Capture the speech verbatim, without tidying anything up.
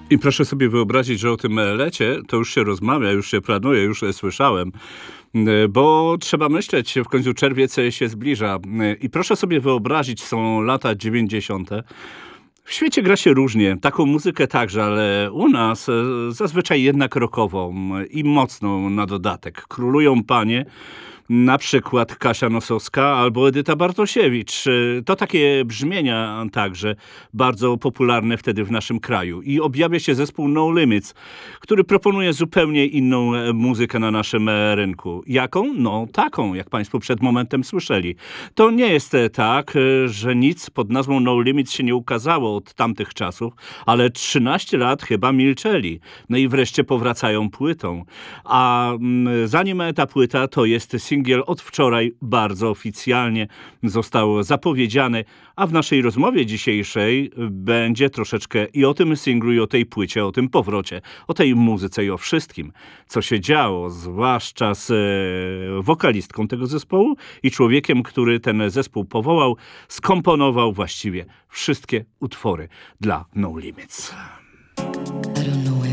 I proszę sobie wyobrazić, że o tym lecie to już się rozmawia, już się planuje, już słyszałem, bo trzeba myśleć, w końcu czerwiec się zbliża. I proszę sobie wyobrazić, są lata dziewięćdziesiąte. W świecie gra się różnie, taką muzykę także, ale u nas zazwyczaj jednak rockową i mocną na dodatek. Królują panie, na przykład Kasia Nosowska albo Edyta Bartosiewicz. To takie brzmienia także bardzo popularne wtedy w naszym kraju. I objawia się zespół No Limits, który proponuje zupełnie inną muzykę na naszym rynku. Jaką? No taką, jak państwo przed momentem słyszeli. To nie jest tak, że nic pod nazwą No Limits się nie ukazało od tamtych czasów, ale trzynaście lat chyba milczeli. No i wreszcie powracają płytą. A zanim ta płyta, to jest singiel od wczoraj bardzo oficjalnie został zapowiedziany, a w naszej rozmowie dzisiejszej będzie troszeczkę i o tym singlu, i o tej płycie, o tym powrocie, o tej muzyce i o wszystkim, co się działo, zwłaszcza z e, wokalistką tego zespołu i człowiekiem, który ten zespół powołał, skomponował właściwie wszystkie utwory dla No Limits. I don't know